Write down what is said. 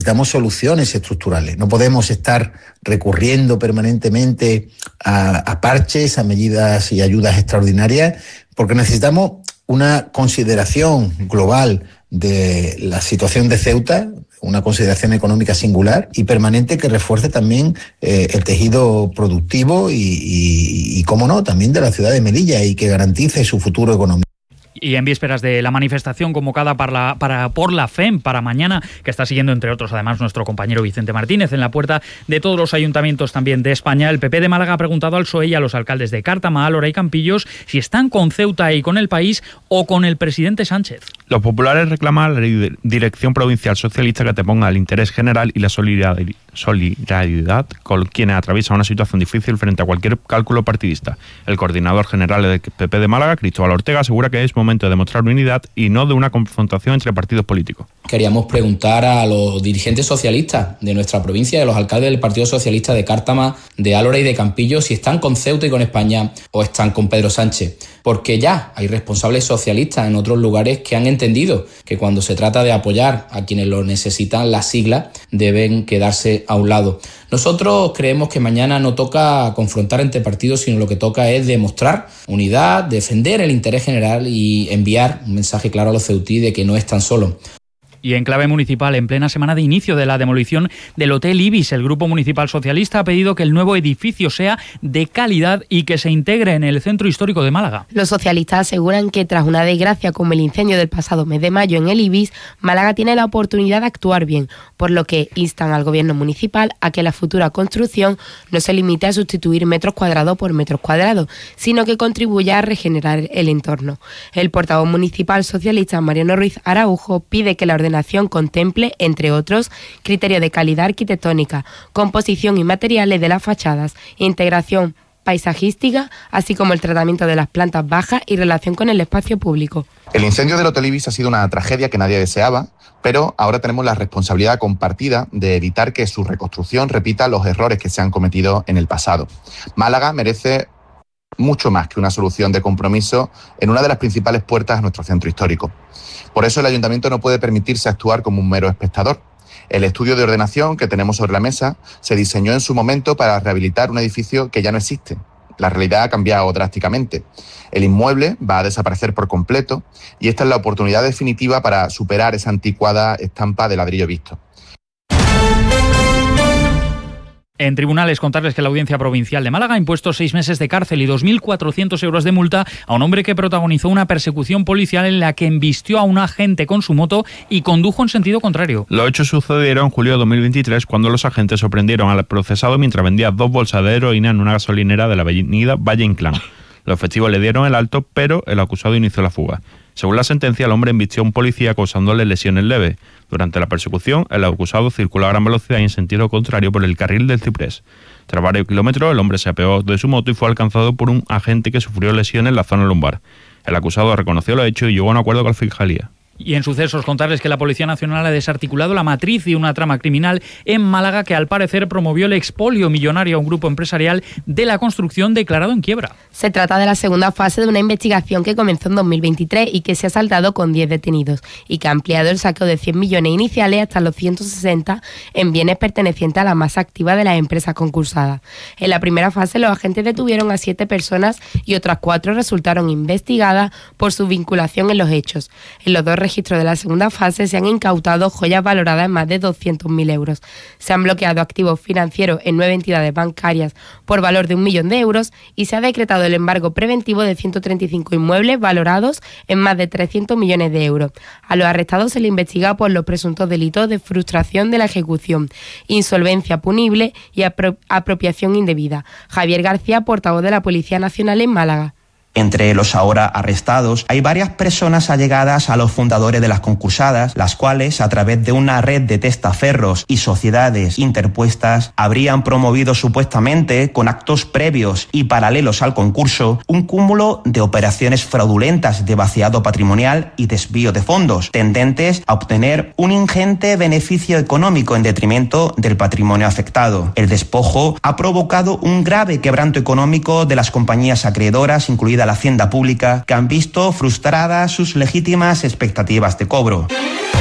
Necesitamos soluciones estructurales. No podemos estar recurriendo permanentemente a parches, a medidas y ayudas extraordinarias, porque necesitamos una consideración global de la situación de Ceuta, una consideración económica singular y permanente que refuerce también el tejido productivo y, cómo no, también de la ciudad de Melilla y que garantice su futuro económico. Y en vísperas de la manifestación convocada por la FEM para mañana, que está siguiendo entre otros además nuestro compañero Vicente Martínez en la puerta de todos los ayuntamientos también de España, el PP de Málaga ha preguntado al PSOE y a los alcaldes de Cártama, Álora y Campillos si están con Ceuta y con el país o con el presidente Sánchez. Los populares reclaman a la dirección provincial socialista que anteponga el interés general y la solidaridad con quienes atraviesan una situación difícil frente a cualquier cálculo partidista. El coordinador general del PP de Málaga, Cristóbal Ortega, asegura que es momento de demostrar unidad y no de una confrontación entre partidos políticos. Queríamos preguntar a los dirigentes socialistas de nuestra provincia y a los alcaldes del Partido Socialista de Cártama, de Álora y de Campillo si están con Ceuta y con España o están con Pedro Sánchez. Porque ya hay responsables socialistas en otros lugares que han entendido que cuando se trata de apoyar a quienes lo necesitan, las siglas deben quedarse a un lado. Nosotros creemos que mañana no toca confrontar entre partidos, sino lo que toca es demostrar unidad, defender el interés general y enviar un mensaje claro a los ceutí de que no están solos. Y en clave municipal, en plena semana de inicio de la demolición del Hotel Ibis, el Grupo Municipal Socialista ha pedido que el nuevo edificio sea de calidad y que se integre en el centro histórico de Málaga. Los socialistas aseguran que tras una desgracia como el incendio del pasado mes de mayo en el Ibis, Málaga tiene la oportunidad de actuar bien, por lo que instan al gobierno municipal a que la futura construcción no se limite a sustituir metros cuadrados por metros cuadrados, sino que contribuya a regenerar el entorno. El portavoz municipal socialista Mariano Ruiz Araujo pide que la ordenación contemple, entre otros, criterios de calidad arquitectónica, composición y materiales de las fachadas, integración paisajística, así como el tratamiento de las plantas bajas y relación con el espacio público. El incendio del Hotel Ibis ha sido una tragedia que nadie deseaba, pero ahora tenemos la responsabilidad compartida de evitar que su reconstrucción repita los errores que se han cometido en el pasado. Málaga merece mucho más que una solución de compromiso en una de las principales puertas de nuestro centro histórico. Por eso el ayuntamiento no puede permitirse actuar como un mero espectador. El estudio de ordenación que tenemos sobre la mesa se diseñó en su momento para rehabilitar un edificio que ya no existe. La realidad ha cambiado drásticamente. El inmueble va a desaparecer por completo y esta es la oportunidad definitiva para superar esa anticuada estampa de ladrillo visto. En tribunales, contarles que la Audiencia Provincial de Málaga ha impuesto 6 meses de cárcel y 2.400 euros de multa a un hombre que protagonizó una persecución policial en la que embistió a un agente con su moto y condujo en sentido contrario. Los hechos sucedieron en julio de 2023 cuando los agentes sorprendieron al procesado mientras vendía 2 bolsas de heroína en una gasolinera de la avenida Valle Inclán. Los efectivos le dieron el alto, pero el acusado inició la fuga. Según la sentencia, el hombre embistió a un policía causándole lesiones leves. Durante la persecución, el acusado circuló a gran velocidad y en sentido contrario por el carril del Ciprés. Tras varios kilómetros, el hombre se apeó de su moto y fue alcanzado por un agente que sufrió lesiones en la zona lumbar. El acusado reconoció los hechos y llegó a un acuerdo con la fiscalía. Y en sucesos, contarles que la Policía Nacional ha desarticulado la matriz de una trama criminal en Málaga que al parecer promovió el expolio millonario a un grupo empresarial de la construcción declarado en quiebra. Se trata de la segunda fase de una investigación que comenzó en 2023 y que se ha saldado con 10 detenidos y que ha ampliado el saqueo de 100 millones iniciales hasta los 160 en bienes pertenecientes a la masa activa de las empresas concursadas. En la primera fase los agentes detuvieron a 7 personas y otras 4 resultaron investigadas por su vinculación en los hechos. En los 2 registros de la segunda fase se han incautado joyas valoradas en más de 200.000 euros. Se han bloqueado activos financieros en 9 entidades bancarias por valor de 1 millón de euros y se ha decretado el embargo preventivo de 135 inmuebles valorados en más de 300 millones de euros. A los arrestados se les investiga por los presuntos delitos de frustración de la ejecución, insolvencia punible y apropiación indebida. Javier García, portavoz de la Policía Nacional en Málaga. Entre los ahora arrestados hay varias personas allegadas a los fundadores de las concursadas, las cuales, a través de una red de testaferros y sociedades interpuestas, habrían promovido supuestamente, con actos previos y paralelos al concurso, un cúmulo de operaciones fraudulentas de vaciado patrimonial y desvío de fondos, tendentes a obtener un ingente beneficio económico en detrimento del patrimonio afectado. El despojo ha provocado un grave quebranto económico de las compañías acreedoras, incluida la hacienda pública, que han visto frustradas sus legítimas expectativas de cobro.